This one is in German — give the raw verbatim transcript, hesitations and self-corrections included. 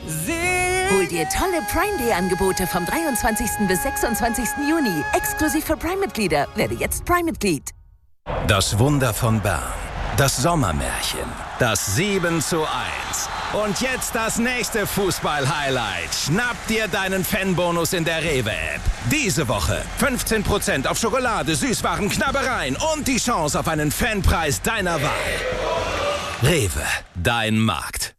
Hol dir tolle Prime Day Angebote vom dreiundzwanzigsten bis sechsundzwanzigsten Juni. Exklusiv für Prime-Mitglieder. Werde jetzt Prime-Mitglied. Das Wunder von Bern. Das Sommermärchen. Das sieben zu eins. Und jetzt das nächste Fußball-Highlight. Schnapp dir deinen Fanbonus in der Rewe-App. Diese Woche fünfzehn Prozent auf Schokolade, Süßwaren, Knabbereien und die Chance auf einen Fanpreis deiner Wahl. Rewe, dein Markt.